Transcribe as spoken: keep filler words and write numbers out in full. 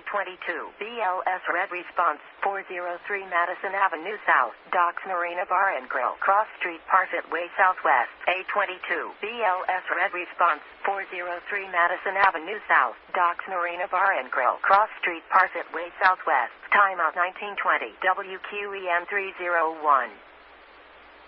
twenty-two, B L S Red Response, four oh three Madison Avenue South, Docks Marina Bar and Grill, Cross Street, Parfit Way Southwest, A twenty-two, B L S Red Response, four oh three Madison Avenue South, Docks Marina Bar and Grill, Cross Street, Parfit Way Southwest, timeout nineteen twenty, W Q E M three oh one.